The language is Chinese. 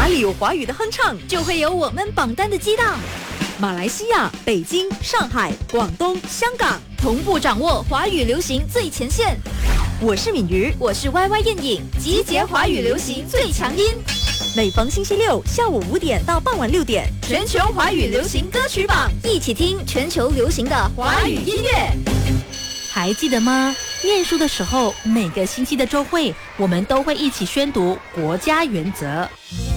里有华语的哼唱， 就会有我们榜单的激荡。 马来西亚、北京、上海、广东、香港同步掌握华语流行最前线。 我是敏瑜， 我是 YY 燕颖，集结华语流行最强音。 每逢星期六下午5点到傍晚6点， 全球华语流行歌曲榜，一起听全球流行的华语音乐。 还记得吗？念书的时候，每个星期的周会，我们都会一起宣读国家原则。